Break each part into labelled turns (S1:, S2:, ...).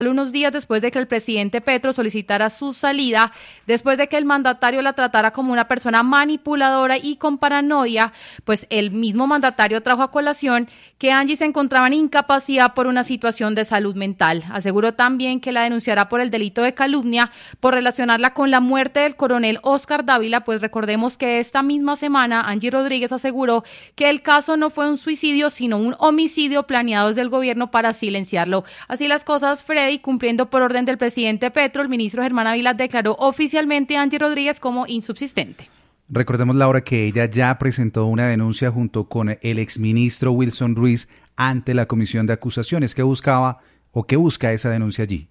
S1: unos días después de que el presidente Petro solicitara su salida, después de que el mandatario la tratara como una persona manipuladora y con paranoia, pues el mismo mandatario trajo a colación que Angie se encontraba en incapacidad por una situación de salud mental. Aseguró también que la denunciará por el delito de calumnia por relacionarla con la muerte del coronel Oscar Dávila, pues recordemos que esta misma semana Angie Rodríguez aseguró que el caso no fue un suicidio, sino un homicidio planeado desde el gobierno para silenciarlo. Así las cosas, Freddy, y cumpliendo por orden del presidente Petro, el ministro Germán Ávila declaró oficialmente a Angie Rodríguez como insubsistente.
S2: Recordemos, Laura, que ella ya presentó una denuncia junto con el exministro Wilson Ruiz ante la Comisión de Acusaciones. ¿Qué buscaba o qué busca esa denuncia allí?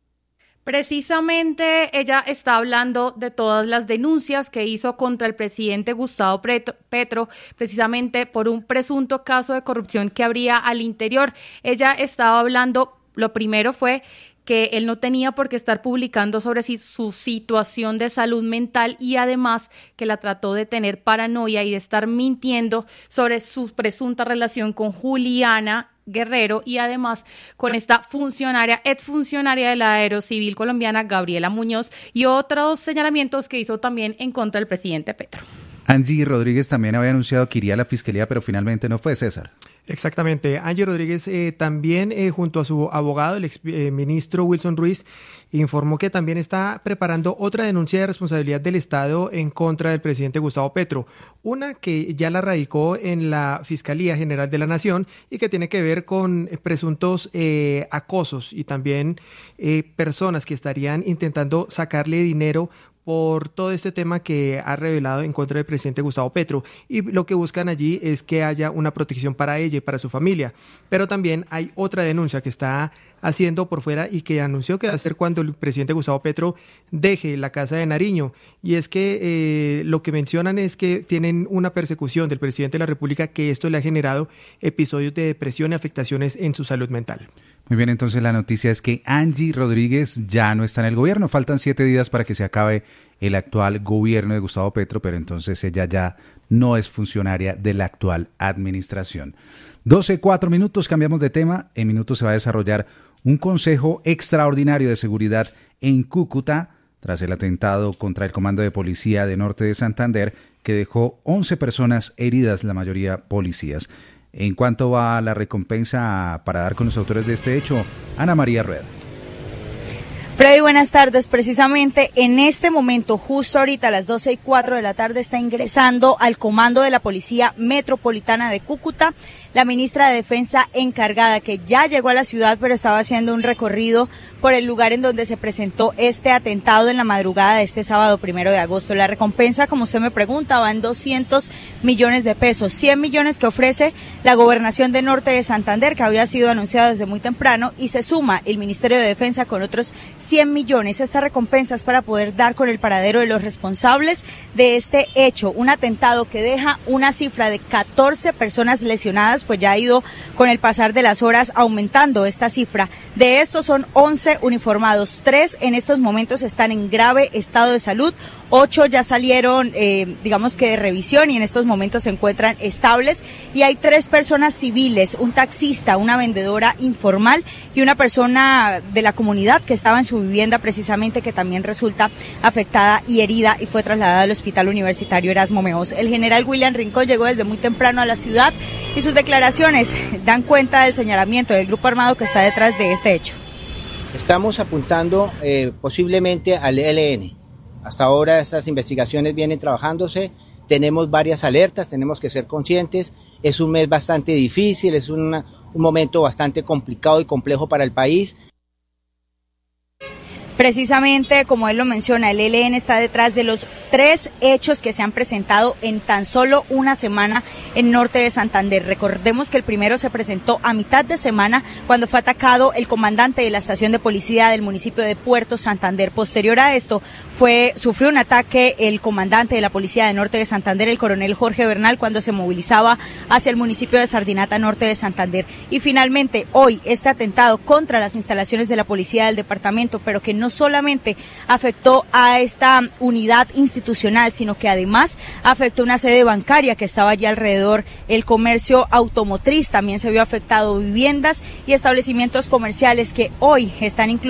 S1: Precisamente ella está hablando de todas las denuncias que hizo contra el presidente Gustavo Petro, precisamente por un presunto caso de corrupción que habría al interior. Ella estaba hablando. Lo primero fue que él no tenía por qué estar publicando sobre su situación de salud mental y además que la trató de tener paranoia y de estar mintiendo sobre su presunta relación con Juliana Guerrero y además con esta exfuncionaria de la Aerocivil colombiana, Gabriela Muñoz, y otros señalamientos que hizo también en contra del presidente Petro.
S2: Angie Rodríguez también había anunciado que iría a la fiscalía, pero finalmente no fue, César.
S3: Exactamente. Angie Rodríguez también junto a su abogado, el exministro Wilson Ruiz, informó que también está preparando otra denuncia de responsabilidad del Estado en contra del presidente Gustavo Petro. Una que ya la radicó en la Fiscalía General de la Nación y que tiene que ver con presuntos acosos y también personas que estarían intentando sacarle dinero por todo este tema que ha revelado en contra del presidente Gustavo Petro, y lo que buscan allí es que haya una protección para ella y para su familia. Pero también hay otra denuncia que está haciendo por fuera y que anunció que va a hacer cuando el presidente Gustavo Petro deje la Casa de Nariño, y es que lo que mencionan es que tienen una persecución del presidente de la República, que esto le ha generado episodios de depresión y afectaciones en su salud mental.
S2: Muy bien, entonces la noticia es que Angie Rodríguez ya no está en el gobierno. Faltan 7 días para que se acabe el actual gobierno de Gustavo Petro, pero entonces ella ya no es funcionaria de la actual administración. 12:04, cambiamos de tema. En minutos se va a desarrollar un consejo extraordinario de seguridad en Cúcuta tras el atentado contra el Comando de Policía de Norte de Santander, que dejó 11 personas heridas, la mayoría policías. ¿En cuánto va la recompensa para dar con los autores de este hecho? Ana María Rueda.
S4: Freddy, buenas tardes. Precisamente en este momento, justo ahorita a las 12:04 de la tarde, está ingresando al comando de la Policía Metropolitana de Cúcuta la ministra de Defensa encargada, que ya llegó a la ciudad, pero estaba haciendo un recorrido por el lugar en donde se presentó este atentado en la madrugada de este sábado 1 de agosto. La recompensa, como usted me pregunta, va en 200 millones de pesos, 100 millones que ofrece la Gobernación de Norte de Santander, que había sido anunciado desde muy temprano, y se suma el Ministerio de Defensa con otros 100 millones. Esta recompensa es para poder dar con el paradero de los responsables de este hecho, un atentado que deja una cifra de 14 personas lesionadas, pues ya ha ido con el pasar de las horas aumentando esta cifra. De estos son 11 uniformados, 3 en estos momentos están en grave estado de salud, 8 ya salieron, digamos que de revisión, y en estos momentos se encuentran estables, y hay 3 personas civiles, un taxista, una vendedora informal y una persona de la comunidad que estaba en su vivienda precisamente, que también resulta afectada y herida y fue trasladada al Hospital Universitario Erasmo Meos. El general William Rincón llegó desde muy temprano a la ciudad y sus declaraciones dan cuenta del señalamiento del grupo armado que está detrás de este hecho.
S5: Estamos apuntando posiblemente al ELN. Hasta ahora estas investigaciones vienen trabajándose, tenemos varias alertas, tenemos que ser conscientes, es un mes bastante difícil, es un momento bastante complicado y complejo para el país.
S4: Precisamente, como él lo menciona, el ELN está detrás de los 3 hechos que se han presentado en tan solo una semana en Norte de Santander. Recordemos que el primero se presentó a mitad de semana, cuando fue atacado el comandante de la estación de policía del municipio de Puerto Santander. Posterior a esto, sufrió un ataque el comandante de la policía de Norte de Santander, el coronel Jorge Bernal, cuando se movilizaba hacia el municipio de Sardinata, Norte de Santander. Y finalmente, hoy, este atentado contra las instalaciones de la policía del departamento, pero que no no solamente afectó a esta unidad institucional, sino que además afectó una sede bancaria que estaba allí alrededor, el comercio automotriz, también se vio afectado viviendas y establecimientos comerciales que hoy están incluso